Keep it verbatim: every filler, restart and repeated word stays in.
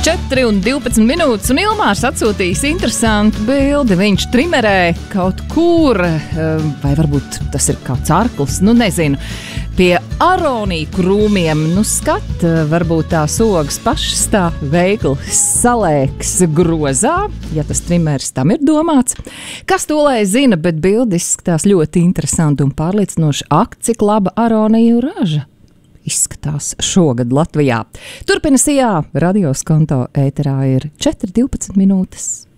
četri un divpadsmit minūtes, un Ilmārs atsūtījis interesantu bildi. Viņš trimerē kaut kur, vai varbūt tas ir kāds arklis, nu nezinu, pie aroniju krūmiem. Nu skat, varbūt tās ogas pašas tā veikli salēks grozā, ja tas trimers tam ir domāts. Kas to lai zina, bet bildi izskatās ļoti interesanti un pārliecinoši. Ak, cik laba aroniju raža izskatās šogad Latvijā. Turpina Sijā, radioskonto ēterā ir četri divpadsmit minūtes.